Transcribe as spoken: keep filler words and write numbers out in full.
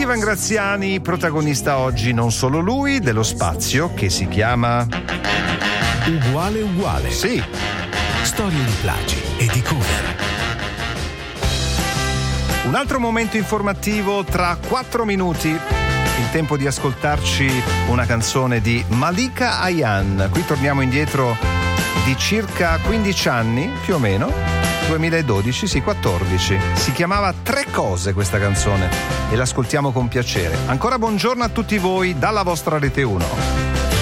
Ivan Graziani, protagonista oggi non solo lui, dello spazio che si chiama Uguale Uguale. Sì. Storie di plagi e di cover. Un altro momento informativo tra quattro minuti. Il tempo di ascoltarci una canzone di Malika Ayan. Qui torniamo indietro di circa quindici anni, più o meno. duemiladodici, sì, quattordici. Si chiamava Tre cose questa canzone e l'ascoltiamo con piacere. Ancora buongiorno a tutti voi dalla vostra Rete uno.